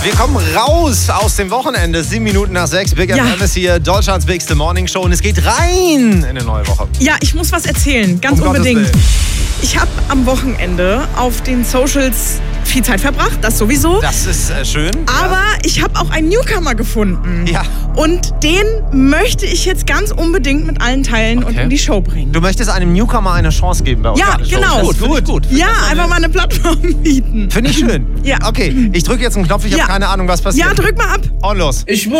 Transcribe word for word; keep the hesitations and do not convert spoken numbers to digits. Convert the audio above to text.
Wir kommen raus aus dem Wochenende. Sieben Minuten nach sechs. Big Ja. F M ist hier, Deutschlands bigste Morning Show. Und es geht rein in eine neue Woche. Ja, ich muss was erzählen, ganz Um Gottes unbedingt. Willen. Ich habe am Wochenende auf den Socials viel Zeit verbracht, das sowieso. Das ist äh, schön. Aber ich habe auch einen Newcomer gefunden. Ja. Und den möchte ich jetzt ganz unbedingt mit allen teilen und Okay. in die Show bringen. Du möchtest einem Newcomer eine Chance geben bei uns. Ja, in der Show. genau. Das ist gut, gut. Ja, einfach mal eine Plattform bieten. Finde ich schön. Ja. Okay, ich drücke jetzt einen Knopf. Ich Ja. habe keine Ahnung, was passiert. Ja, drück mal ab. Und los. Ich